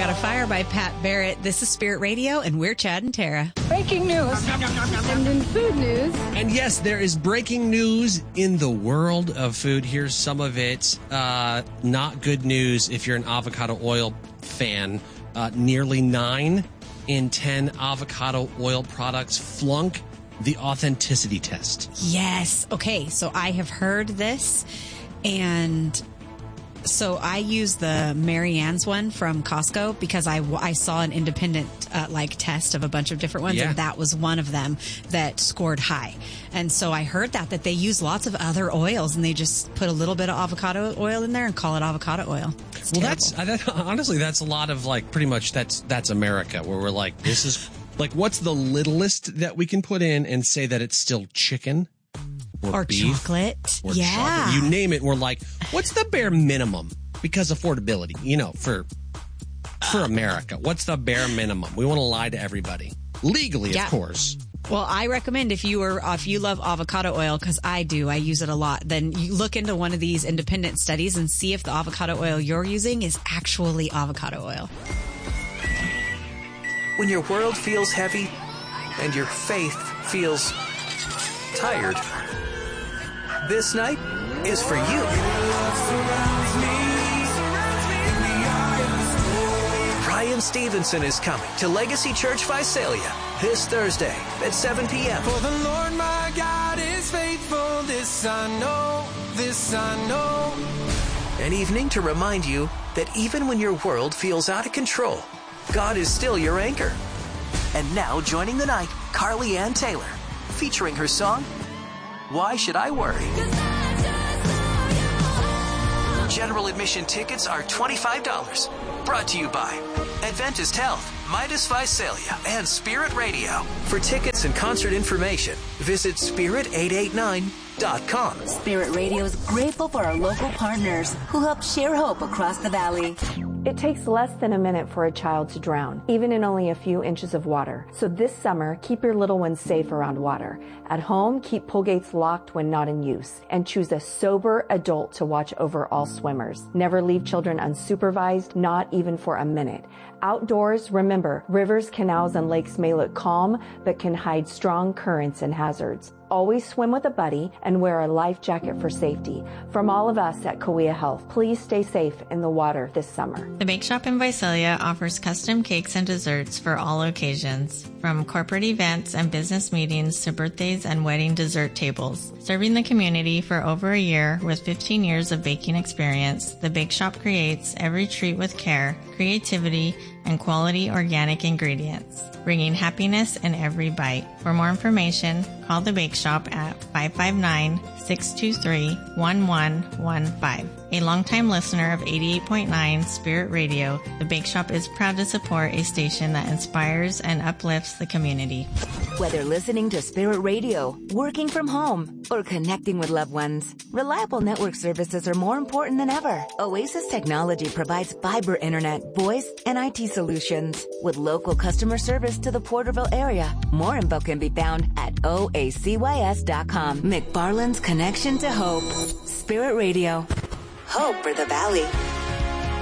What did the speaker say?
Got a Fire by Pat Barrett. This is Spirit Radio, and we're Chad and Tara. Breaking news. And in food news. And yes, there is breaking news in the world of food. Here's some of it. Not good news if you're an avocado oil fan. Nearly 9 in 10 avocado oil products flunk the authenticity test. Yes. Okay, so I have heard this, and so I use the Marianne's one from Costco because I saw an independent test of a bunch of different ones, and that was one of them that scored high. And so I heard that they use lots of other oils, and they just put a little bit of avocado oil in there and call it avocado oil. Well, honestly, that's a lot of pretty much that's America, where we're like, this is what's the littlest that we can put in and say that it's still chicken? Or beef, chocolate. Or chocolate. You name it. We're like, what's the bare minimum? Because affordability, for America, what's the bare minimum? We want to lie to everybody. Legally, of course. Well, I recommend if you love avocado oil, because I do, I use it a lot, then you look into one of these independent studies and see if the avocado oil you're using is actually avocado oil. When your world feels heavy and your faith feels tired, this night is for you. Ryan Stevenson is coming to Legacy Church Visalia this Thursday at 7 p.m. For the Lord my God is faithful, this I know. An evening to remind you that even when your world feels out of control, God is still your anchor. And now joining the night, Carly Ann Taylor, featuring her song, Why Should I Worry? General admission tickets are $25. Brought to you by Adventist Health, Midas Visalia, and Spirit Radio. For tickets and concert information, visit spirit889.com. Spirit Radio is grateful for our local partners who help share hope across the valley. It takes less than a minute for a child to drown, even in only a few inches of water. So this summer, keep your little ones safe around water. At home, keep pull gates locked when not in use, and choose a sober adult to watch over all swimmers. Never leave children unsupervised, not even for a minute. Outdoors, remember, rivers, canals, and lakes may look calm, but can hide strong currents and hazards. Always swim with a buddy and wear a life jacket for safety. From all of us at Kauai Health, please stay safe in the water this summer. The Bake Shop in Visalia offers custom cakes and desserts for all occasions, from corporate events and business meetings to birthdays and wedding dessert tables. Serving the community for over a year with 15 years of baking experience, the Bake Shop creates every treat with care, creativity, and quality organic ingredients, bringing happiness in every bite. For more information, call the Bake Shop at 559-623-1115. A longtime listener of 88.9 Spirit Radio, the Bake Shop is proud to support a station that inspires and uplifts the community. Whether listening to Spirit Radio, working from home, or connecting with loved ones, reliable network services are more important than ever. Oasis Technology provides fiber internet, voice, and IT solutions with local customer service to the Porterville area. More info can be found at oacys.com. McFarland's Connection to Hope. Spirit Radio. Hope for the Valley.